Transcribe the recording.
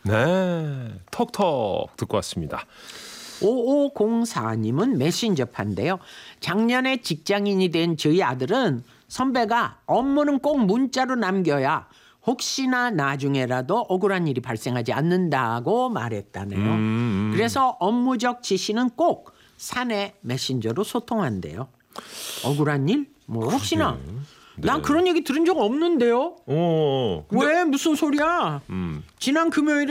네, 톡톡 듣고 왔습니다. 5504님은 메신저판데요. 작년에 직장인이 된 저희 아들은 선배가 업무는 꼭 문자로 남겨야 혹시나 나중에라도 억울한 일이 발생하지 않는다고 말했다네요. 그래서 업무적 지시는 꼭 사내 메신저로 소통한대요. 억울한 일? 뭐 혹시나. 네. 난 그런 얘기 들은 적 없는데요. 오, 왜 무슨 소리야? 지난 금요일에